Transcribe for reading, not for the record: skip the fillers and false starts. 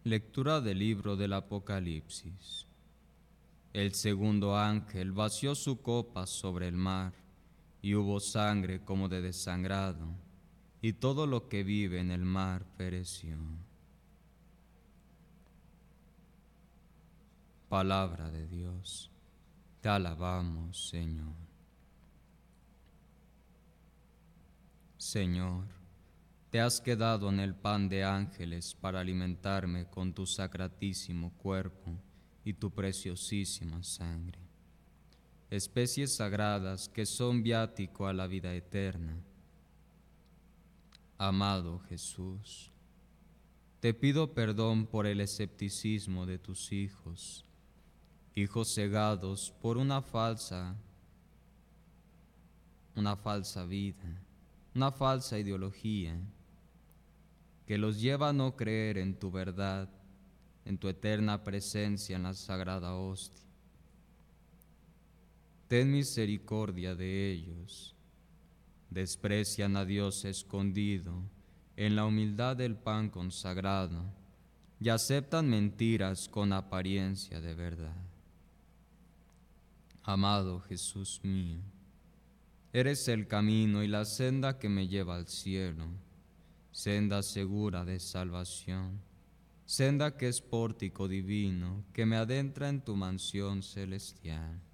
Lectura del libro del Apocalipsis. El segundo ángel vació su copa sobre el mar, y hubo sangre como de desangrado, y todo lo que vive en el mar pereció. Palabra de Dios. Te alabamos, Señor. Señor, te has quedado en el pan de ángeles para alimentarme con tu sacratísimo cuerpo y tu preciosísima sangre, especies sagradas que son viático a la vida eterna. Amado Jesús, te pido perdón por el escepticismo de tus hijos cegados por una falsa vida, una falsa ideología que los lleva a no creer en tu verdad, en tu eterna presencia en la sagrada hostia. Ten misericordia de ellos. Desprecian a Dios escondido en la humildad del pan consagrado y aceptan mentiras con apariencia de verdad. Amado Jesús mío, eres el camino y la senda que me lleva al cielo, senda segura de salvación, senda que es pórtico divino que me adentra en tu mansión celestial.